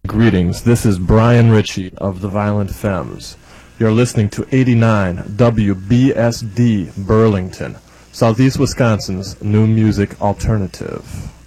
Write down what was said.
Greetings, this is Brian Ritchie of the Violent Femmes. You're listening to 89 WBSD Burlington, Southeast Wisconsin's new music alternative.